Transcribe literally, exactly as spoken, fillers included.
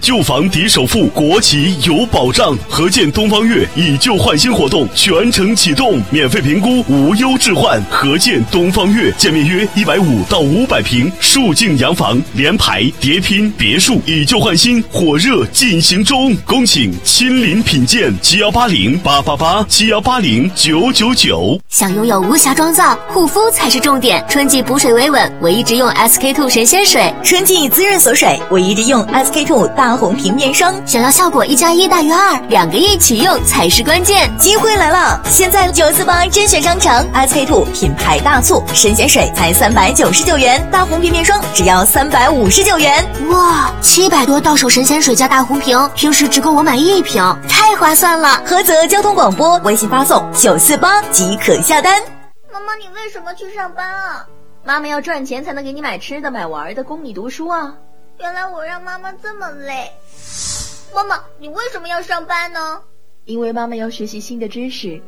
旧房抵首付，国企有保障。合建东方悦以旧换新活动全程启动，免费评估，无忧置换。合建东方悦，建面约一百五到五百平，数境洋房，联排、叠拼、别墅，以旧换新，火热进行中。恭请亲临品鉴，七幺八零八八八，七幺八零九九九。 想拥有无瑕妆造，护肤才是重点。春季补水维稳，我一直用 S K two 神仙水； 春季滋润锁水，我一直用 S K two 大红瓶面霜。 想要效果一加一大于二，两个一起用才是关键。 机会来了！现在九四八甄选商城 S K two 品牌大促，神仙水才三百九十九元，大红瓶面霜只要三百五十九元。 哇，七百多到手神仙水加大红瓶，平时只够我买一瓶，太划算了！ 菏泽交通广播微信发送九四八即可下单。 妈妈，你为什么去上班啊？ 妈妈要赚钱才能给你买吃的买玩的，供你读书啊。 原来我让妈妈这么累。妈妈，你为什么要上班呢？ 因为妈妈要学习新的知识，